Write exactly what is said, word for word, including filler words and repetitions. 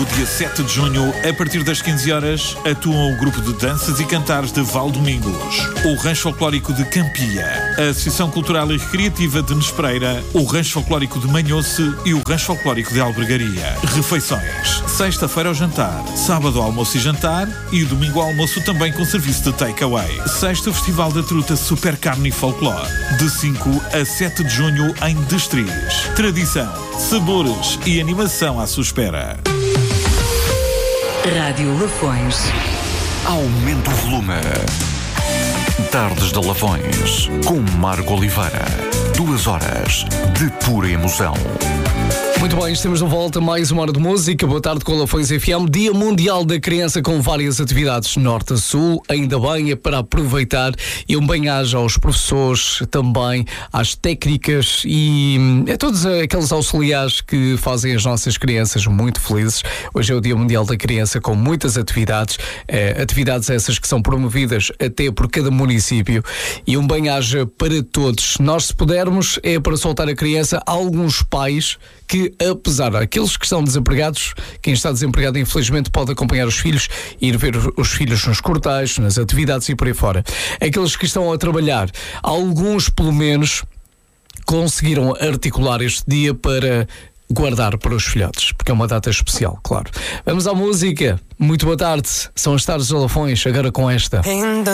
domingo, dia sete de junho, a partir das quinze horas, atuam o grupo de danças e cantares de Valdomingos, o Rancho Folclórico de Campia, a Associação Cultural e Recreativa de Nespreira, o Rancho Folclórico de Manhoce e o Rancho Folclórico de Albergaria. Refeições: sexta-feira ao jantar, sábado ao almoço e jantar e domingo ao almoço também com serviço de takeaway. Sexto Festival da Truta Super Carne e Folclore, de cinco a sete de junho em Destriz. Tradição, sabores e animação à sua espera. Rádio Lafões. Aumenta o volume. Tardes de Lafões, com Marco Oliveira. Duas horas de pura emoção. Muito bem, estamos de volta, mais uma hora de música. Boa tarde com a Lafões F M. Dia Mundial da Criança com várias atividades norte a sul. Ainda bem, é para aproveitar. E um bem-aja aos professores, também às técnicas e a todos aqueles auxiliares que fazem as nossas crianças muito felizes. Hoje é o Dia Mundial da Criança com muitas atividades. Eh, atividades essas que são promovidas até por cada município. E um bem-aja para todos. Nós, se pudermos, é para soltar a criança. Há alguns pais que, apesar daqueles que estão desempregados, quem está desempregado infelizmente pode acompanhar os filhos, ir ver os filhos nos cortejos, nas atividades e por aí fora. Aqueles que estão a trabalhar, alguns pelo menos conseguiram articular este dia para guardar para os filhotes, porque é uma data especial, claro. Vamos à música. Muito boa tarde, são as tardes de Lafões, agora com esta.